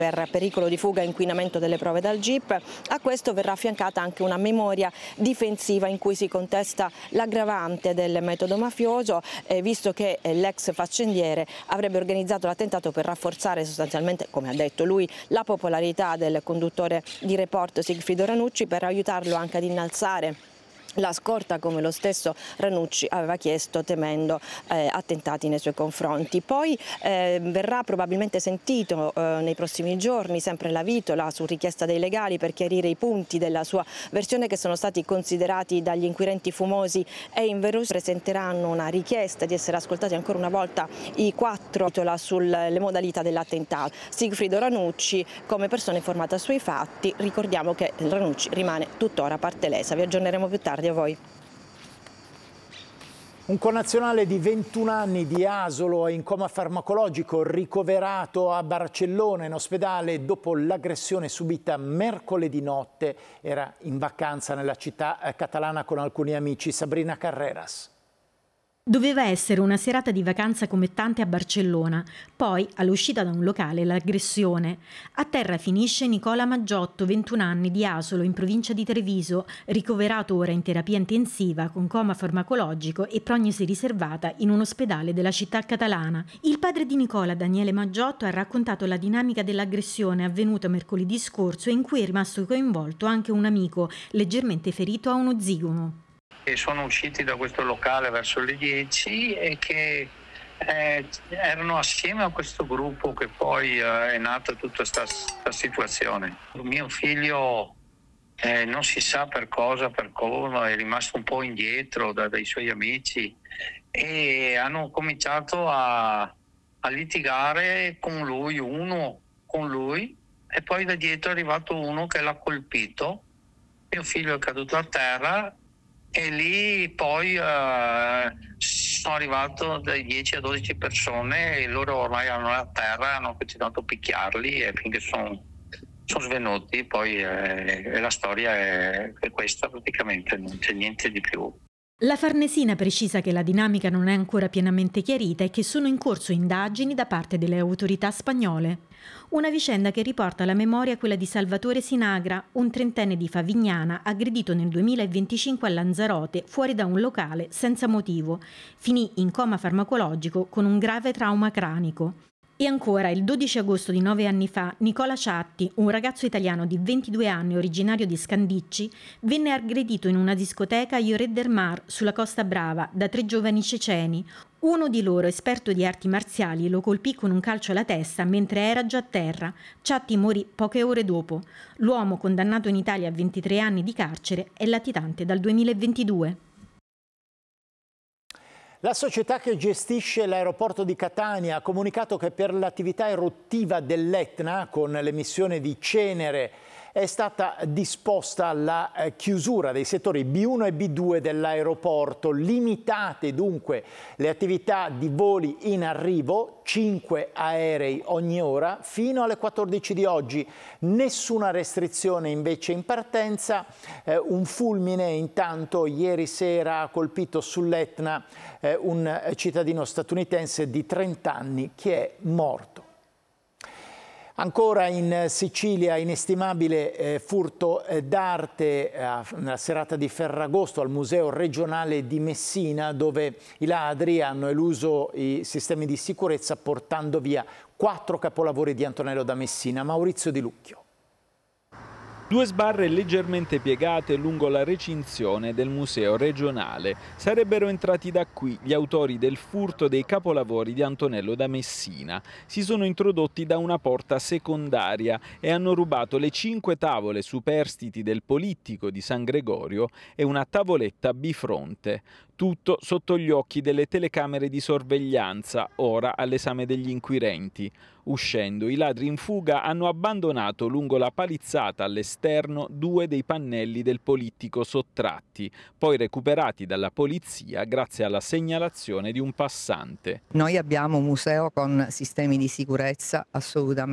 per pericolo di fuga e inquinamento delle prove dal GIP. A questo verrà affiancata anche una memoria difensiva in cui si contesta l'aggravante del metodo mafioso, visto che l'ex faccendiere avrebbe organizzato l'attentato per rafforzare sostanzialmente, come ha detto lui, la popolarità del conduttore di Report Sigfrido Ranucci, per aiutarlo anche ad innalzare la scorta, come lo stesso Ranucci aveva chiesto, temendo attentati nei suoi confronti. Poi verrà probabilmente sentito nei prossimi giorni sempre la Vitola su richiesta dei legali per chiarire i punti della sua versione che sono stati considerati dagli inquirenti fumosi e inverosimili. Presenteranno una richiesta di essere ascoltati ancora una volta i 4 Vitola sulle modalità dell'attentato. Sigfrido Ranucci come persona informata sui fatti, ricordiamo che Ranucci rimane tuttora parte lesa. Vi aggiorneremo più tardi. A voi. Un connazionale di 21 anni di Asolo è in coma farmacologico, ricoverato a Barcellona in ospedale dopo l'aggressione subita mercoledì notte. Era in vacanza nella città catalana con alcuni amici. Sabrina Carreras. Doveva essere una serata di vacanza come tante a Barcellona, poi all'uscita da un locale l'aggressione. A terra finisce Nicola Maggiotto, 21 anni, di Asolo, in provincia di Treviso, ricoverato ora in terapia intensiva con coma farmacologico e prognosi riservata in un ospedale della città catalana. Il padre di Nicola, Daniele Maggiotto, ha raccontato la dinamica dell'aggressione avvenuta mercoledì scorso e in cui è rimasto coinvolto anche un amico leggermente ferito a uno zigomo. E sono usciti da questo locale verso le 10 e che erano assieme a questo gruppo che poi è nata tutta questa situazione. Mio figlio non si sa per cosa, per come, è rimasto un po' indietro dai suoi amici e hanno cominciato a litigare con lui, uno con lui, e poi da dietro è arrivato uno che l'ha colpito. Mio figlio è caduto a terra. E lì poi sono arrivato dai 10 a 12 persone e loro ormai erano a terra, hanno continuato a picchiarli e finché sono svenuti. Poi la storia è questa praticamente, non c'è niente di più. La Farnesina precisa che la dinamica non è ancora pienamente chiarita e che sono in corso indagini da parte delle autorità spagnole. Una vicenda che riporta alla memoria quella di Salvatore Sinagra, un trentenne di Favignana aggredito nel 2025 a Lanzarote fuori da un locale senza motivo. Finì in coma farmacologico con un grave trauma cranico. E ancora, il 12 agosto di 9 anni fa, Nicola Ciatti, un ragazzo italiano di 22 anni originario di Scandicci, venne aggredito in una discoteca a Lloret del Mar, sulla Costa Brava, da 3 giovani ceceni. Uno di loro, esperto di arti marziali, lo colpì con un calcio alla testa mentre era già a terra. Ciatti morì poche ore dopo. L'uomo, condannato in Italia a 23 anni di carcere, è latitante dal 2022. La società che gestisce l'aeroporto di Catania ha comunicato che per l'attività eruttiva dell'Etna, con l'emissione di cenere, è stata disposta la chiusura dei settori B1 e B2 dell'aeroporto, limitate dunque le attività di voli in arrivo, 5 aerei ogni ora, fino alle 14 di oggi. Nessuna restrizione invece in partenza. Un fulmine intanto ieri sera ha colpito sull'Etna un cittadino statunitense di 30 anni che è morto. Ancora in Sicilia, inestimabile furto d'arte nella serata di Ferragosto al Museo regionale di Messina, dove i ladri hanno eluso i sistemi di sicurezza portando via 4 capolavori di Antonello da Messina. Maurizio Di Lucchio. 2 sbarre leggermente piegate lungo la recinzione del museo regionale. Sarebbero entrati da qui gli autori del furto dei capolavori di Antonello da Messina. Si sono introdotti da una porta secondaria e hanno rubato le 5 tavole superstiti del Polittico di San Gregorio e una tavoletta bifronte. Tutto sotto gli occhi delle telecamere di sorveglianza, ora all'esame degli inquirenti. Uscendo, i ladri in fuga hanno abbandonato lungo la palizzata all'esterno 2 dei pannelli del Polittico sottratti, poi recuperati dalla polizia grazie alla segnalazione di un passante. Noi abbiamo un museo con sistemi di sicurezza assolutamente